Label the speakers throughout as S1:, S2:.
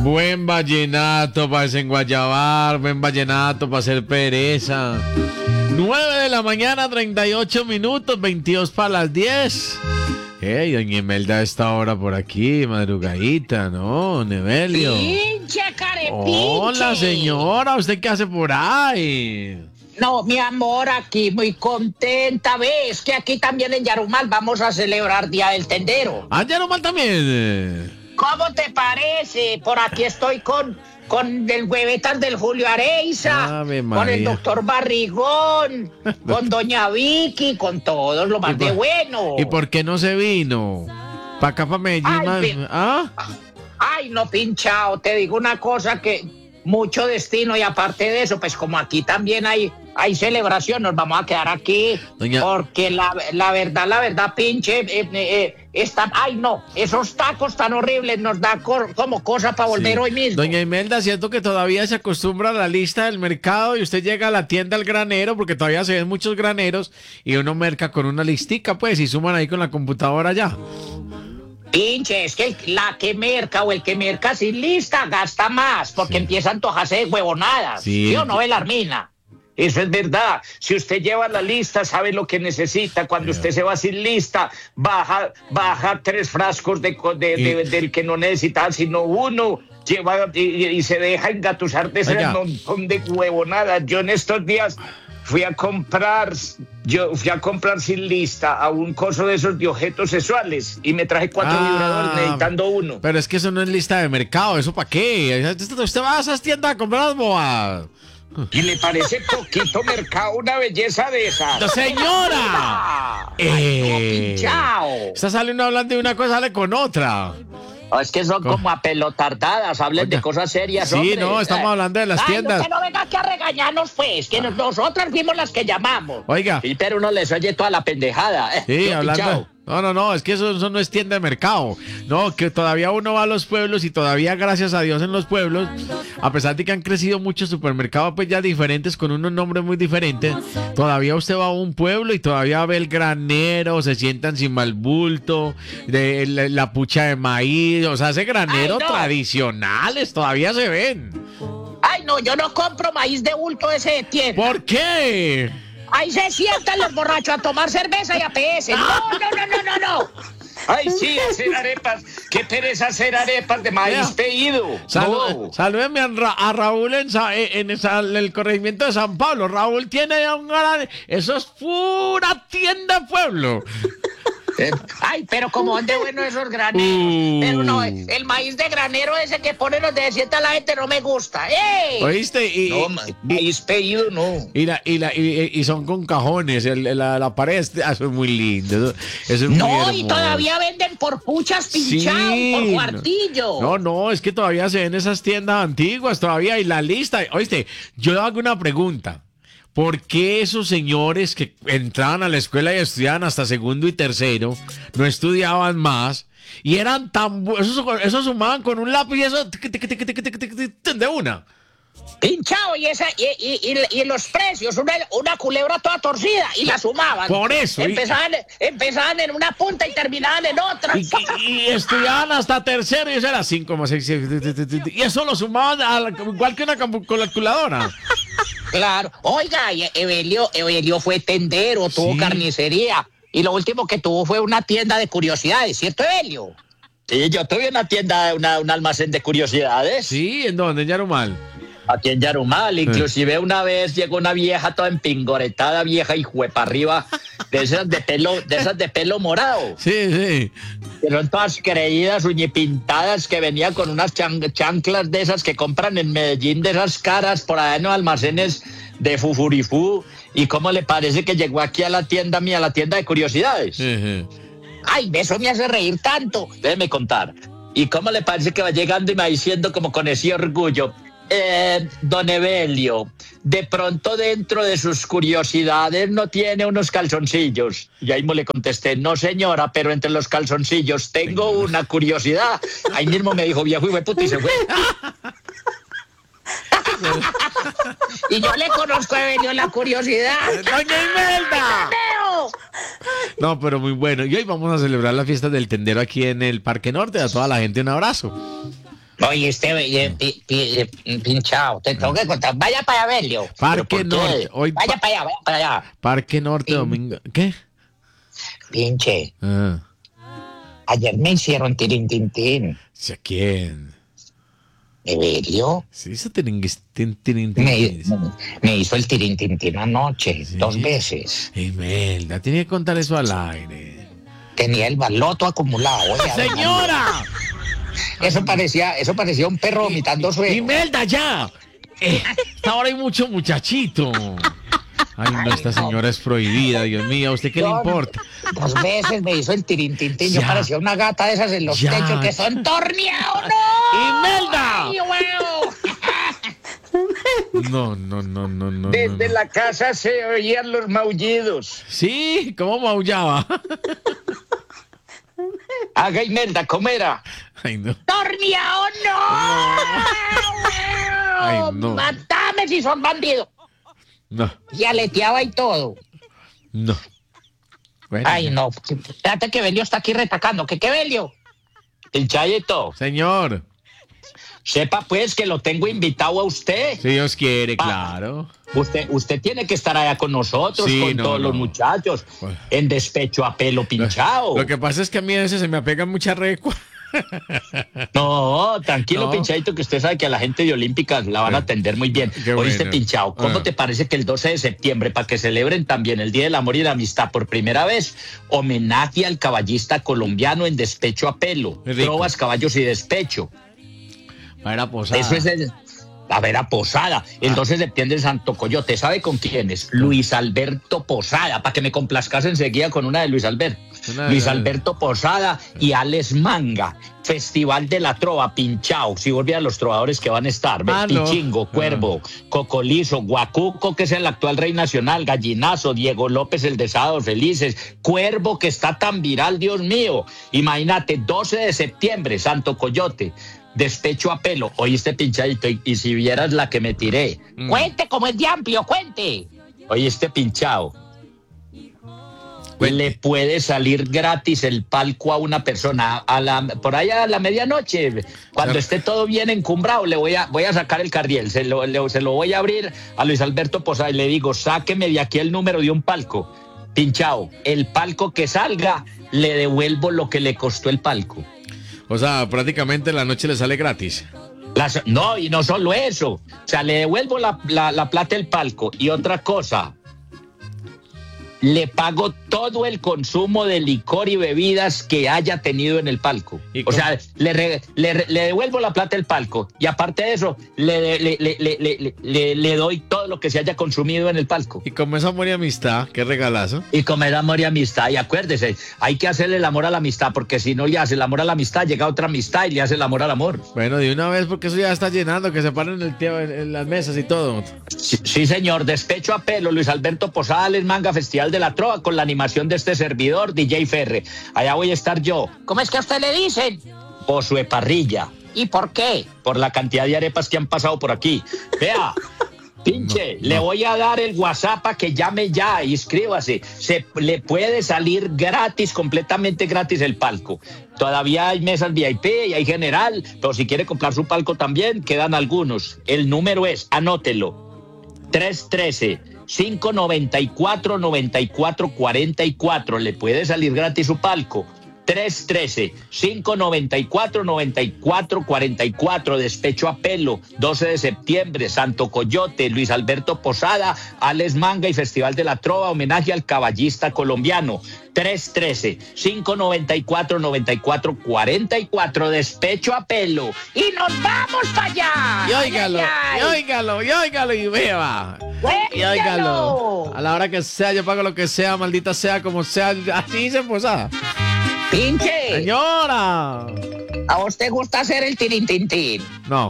S1: Buen vallenato para desenguayabar, buen vallenato para hacer pereza. 9 de la mañana, 38 minutos, 22 para las 10. Hey, doña Imelda a esta hora por aquí, madrugadita, ¿no? Nevelio.
S2: ¡Pinche carepinche!
S1: Hola, señora, ¿usted qué hace por ahí?
S2: No, mi amor, aquí muy contenta. ¿Ves que aquí también en Yarumal vamos a celebrar Día del Tendero?
S1: Ah, Yarumal también.
S2: ¿Cómo te parece? Por aquí estoy con el huevetas del Julio Areiza,
S1: Ave
S2: con
S1: María.
S2: el doctor Barrigón, con doña Vicky, con todos lo más de bueno.
S1: ¿Y por qué no se vino? ¿Para acá, para Medellín?
S2: Ay,
S1: ¿Ah?
S2: Ay, no, pinchao, te digo una cosa que mucho destino y aparte de eso, pues como aquí también hay celebración, nos vamos a quedar aquí,
S1: Doña...
S2: porque la verdad, pinche, ay no, esos tacos tan horribles nos da como cosa para volver hoy mismo.
S1: Doña Imelda, siento que todavía se acostumbra a la lista del mercado y usted llega a la tienda al granero, porque todavía se ven muchos graneros y uno merca con una listica, pues, y suman ahí con la computadora ya.
S2: Pinche, es que la que merca o el que merca sin lista gasta más, porque empieza a antojarse de huevonadas.
S1: Sí.
S2: ¿Sí o no, Belarmina? Eso es verdad. Si usted lleva la lista, sabe lo que necesita. Cuando usted se va sin lista, baja 3 frascos del que no necesita, sino uno. Lleva y se deja engatusar de ese montón de huevonadas. Yo en estos días fui a comprar sin lista a un coso de esos de objetos sexuales y me traje 4 vibradores necesitando uno.
S1: Pero es que eso no es lista de mercado, ¿eso para qué? Usted va a esas tiendas a comprar las bobadas.
S2: ¿Y le parece poquito mercado una belleza de esas?
S1: ¡No, señora!
S2: ¡Chao!
S1: Está saliendo hablando de una cosa, sale con otra.
S2: Es que son como apelotardadas, hablen de cosas serias,
S1: Sí,
S2: hombre.
S1: no, estamos hablando de las tiendas.
S2: Usted no venga aquí a regañarnos, pues, que nosotras fuimos las que llamamos.
S1: Oiga.
S2: Sí, pero uno les oye toda la pendejada.
S1: Sí,
S2: Yo,
S1: hablando...
S2: pinchao.
S1: No, es que eso no es tienda de mercado. No, que todavía uno va a los pueblos y todavía, gracias a Dios, en los pueblos, a pesar de que han crecido muchos supermercados, pues ya diferentes, con unos nombres muy diferentes, todavía usted va a un pueblo y todavía ve el granero, se sientan encima el bulto, la pucha de maíz, o sea, ese granero tradicionales todavía se ven.
S2: Ay, no, yo no compro maíz de bulto ese de tienda.
S1: ¿Por qué?
S2: Ahí se sientan los borrachos a tomar cerveza y a PS. No. Ay, sí, hacer arepas. Qué pereza hacer arepas de maíz pedido.
S1: Salúdeme a Raúl en el corregimiento de San Pablo. Raúl tiene un gran... Eso es pura tienda de pueblo.
S2: Ay, pero como de bueno esos graneros. Pero no, el maíz de granero ese que ponen los de sienta la gente no me gusta. ¡Ey!
S1: ¿Oíste?
S2: No, maíz pedido no.
S1: Y son con cajones. La pared eso es muy lindo. Eso es muy hermoso.
S2: Y todavía venden por puchas pinchados, por cuartillo.
S1: No, es que todavía se ven esas tiendas antiguas todavía. Y la lista. Oíste, yo hago una pregunta. ¿Por qué esos señores que entraban a la escuela y estudiaban hasta segundo y tercero no estudiaban más y eran tan buenos? Eso sumaban con un lápiz y eso de una.
S2: Pinchado y los precios, una culebra toda torcida y la sumaban.
S1: Por eso.
S2: Empezaban en una punta y terminaban en otra.
S1: Y estudiaban hasta tercero y eso era 5 más 6. Y eso lo sumaban igual que una calculadora.
S2: Claro. Oiga, Evelio fue tendero, tuvo carnicería. Y lo último que tuvo fue una tienda de curiosidades, ¿cierto, Evelio? Sí, yo tuve una tienda, un almacén de curiosidades.
S1: Sí, ¿en dónde? En Yarumal.
S2: Aquí en Yarumal, inclusive una vez llegó una vieja toda empingoretada, vieja y juepa arriba, de esas de pelo morado.
S1: Sí.
S2: Que son todas creídas, uñipintadas, que venían con unas chanclas de esas que compran en Medellín, de esas caras por allá en los almacenes de Fufurifú. ¿Y cómo le parece que llegó aquí a la tienda mía, a la tienda de curiosidades? Ay, eso me hace reír tanto. Déjeme contar. ¿Y cómo le parece que va llegando y me va diciendo como con ese orgullo? Don Evelio, de pronto dentro de sus curiosidades no tiene unos calzoncillos. Y ahí le contesté, no señora, pero entre los calzoncillos tengo una curiosidad. Ahí mismo me dijo, viejo y puta, y se fue. Y yo le conozco a Evelio la curiosidad.
S1: ¡Doña Imelda! No, pero muy bueno. Y hoy vamos a celebrar la fiesta del tendero aquí en el Parque Norte. A toda la gente un abrazo.
S2: Oye, pinchado, te tengo que contar. Vaya para allá, Belio.
S1: Parque Norte. Hoy
S2: Vaya para allá, vaya para allá.
S1: Parque Norte, Domingo. ¿Qué?
S2: Pinche,
S1: Ah,
S2: ayer me hicieron tirintintín.
S1: ¿a quién?
S2: ¿Evelio?
S1: Sí, eso tienen
S2: Me hizo el tirintintín anoche,
S1: Sí.
S2: 2 veces.
S1: Imelda, tiene que contar eso al aire.
S2: Tenía el baloto acumulado. Oye,
S1: ¡Señora!
S2: Eso parecía un perro vomitando suero.
S1: ¡Imelda, ya! Ahora hay mucho muchachito. Ay, no, esta señora es prohibida, Dios mío. ¿A usted qué le importa?
S2: 2 veces me hizo el tirintintín. Yo
S1: Ya.
S2: parecía una gata de esas en los
S1: Ya.
S2: techos que son torneados. ¡No!
S1: ¡Imelda!
S2: ¡Ay, huevo!
S1: No.
S2: Desde
S1: no.
S2: la casa se oían los maullidos.
S1: Sí, ¿cómo maullaba?
S2: Haga Imelda, ¿cómo era?
S1: Ay, no.
S2: ¡Torneado, no!
S1: Ay, no.
S2: ¡Matame si son bandidos!
S1: No.
S2: Y aleteaba y todo.
S1: No. Bueno,
S2: Ay, no. Espérate que Belio está aquí retacando. ¿Qué Belio? El chayito.
S1: señor,
S2: Sepa pues que lo tengo invitado a usted.
S1: si Dios quiere, claro.
S2: Usted tiene que estar allá con nosotros,
S1: Sí,
S2: con
S1: no,
S2: todos
S1: no.
S2: los muchachos,
S1: Bueno.
S2: en despecho a pelo pinchado.
S1: Lo que pasa es que a mí a veces se me apega mucha recua.
S2: No, tranquilo,
S1: No.
S2: pinchadito, que usted sabe que a la gente de Olímpicas la van a atender muy bien.
S1: Qué
S2: Oíste,
S1: bueno.
S2: pinchado, ¿cómo
S1: Ah.
S2: te parece que el 12 de septiembre, para que celebren también el Día del Amor y la Amistad por primera vez, homenaje al caballista colombiano en despecho a pelo?
S1: Qué rico.
S2: Trovas, caballos y despecho.
S1: Para posada.
S2: Eso es la vera Posada, el 12 de septiembre en Santo Coyote. ¿Sabe con quién es? Luis Alberto Posada, para que me complazcas enseguida con una de Luis Alberto. Luis Alberto Posada y Alex Manga. Festival de la Trova, pinchao. Si volvían los trovadores que van a estar, ¿ve?
S1: Ah, no.
S2: Pichingo, Cuervo, Cocolizo, Guacuco, que es el actual rey nacional, Gallinazo, Diego López, el de Sábados Felices, Cuervo, que está tan viral, Dios mío. Imagínate, 12 de septiembre, Santo Coyote. Despecho a pelo, oíste, pinchadito, y si vieras la que me tiré. Cuente como es de amplio, cuente. Oíste, pinchado.
S1: Cuente.
S2: Le puede salir gratis el palco a una persona por allá a la medianoche, cuando
S1: Claro.
S2: esté todo bien encumbrado. Voy a sacar el carriel, se lo voy a abrir a Luis Alberto Posada y le digo, sáqueme de aquí el número de un palco. Pinchado, el palco que salga, le devuelvo lo que le costó el palco.
S1: O sea, prácticamente la noche le sale gratis.
S2: No, y no solo eso. O sea, le devuelvo la plata del palco. Y otra cosa, le pago todo el consumo de licor y bebidas que haya tenido en el palco.
S1: ¿Y
S2: O
S1: cómo?
S2: sea, le devuelvo la plata del palco. Y aparte de eso, le doy todo lo que se haya consumido en el palco.
S1: Y como es amor y amistad, qué regalazo.
S2: Y comer amor y amistad. Y acuérdese, hay que hacerle el amor a la amistad, porque si no le hace el amor a la amistad, llega otra amistad y le hace el amor al amor.
S1: Bueno, de una vez, porque eso ya está llenando, que se paren en las mesas y todo.
S2: Sí, señor. Despecho a pelo, Luis Alberto Posada, Les Manga, Festival de la Trova, con la animación de este servidor, DJ Ferre. Allá voy a estar yo. ¿Cómo es que a usted le dicen? Josué Parrilla. ¿Y por qué? Por la cantidad de arepas que han pasado por aquí. Vea. Pinche, le voy a dar el WhatsApp para que llame ya, inscríbase. Le puede salir gratis, completamente gratis el palco. Todavía hay mesas VIP y hay general, pero si quiere comprar su palco también, quedan algunos. El número es, anótelo, 313-594-9444. Le puede salir gratis su palco. 313-594-9444, despecho a pelo, 12 de septiembre, Santo Coyote, Luis Alberto Posada, Alex Manga y Festival de la Trova, homenaje al caballista colombiano. 313-594-9444, despecho a pelo. ¡Y nos vamos para allá!
S1: Y óigalo,
S2: ¡Ay, ay,
S1: y
S2: ay!
S1: óigalo, y óigalo, y beba. Y
S2: ¡Óigalo!
S1: óigalo. A la hora que sea, yo pago lo que sea, maldita sea, como sea. Así dice Posada.
S2: ¡Pinche!
S1: Señora.
S2: ¿A vos te gusta hacer el tirintintín?
S1: No.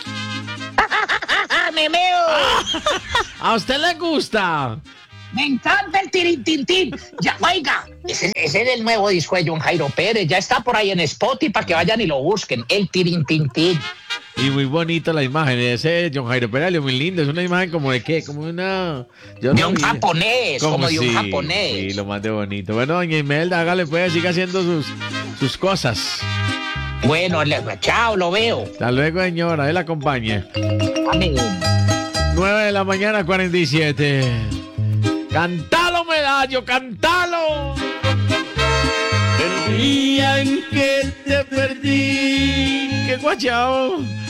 S2: ¡Ah, memeo!
S1: ¿A usted le gusta?
S2: Me encanta el tirintintín. Ya, oiga, ese es el nuevo disco de John Jairo Pérez. Ya está por ahí en Spotify para que vayan y lo busquen. El tirintintín.
S1: Y muy bonita la imagen. Ese John Jairo Peralio, muy lindo. Es una imagen como de qué, como una... yo
S2: De
S1: no
S2: un
S1: vi.
S2: japonés, como de un
S1: sí,
S2: japonés.
S1: Sí, lo más de bonito. Bueno, doña Imelda, hágale pues, siga haciendo sus cosas.
S2: Bueno, chao, lo veo.
S1: Hasta luego, señora, él acompañe.
S2: Amén.
S1: 9 de la mañana, 47. ¡Cantalo, Medallo, cantalo! El día en que te perdí. ¡Qué guachao!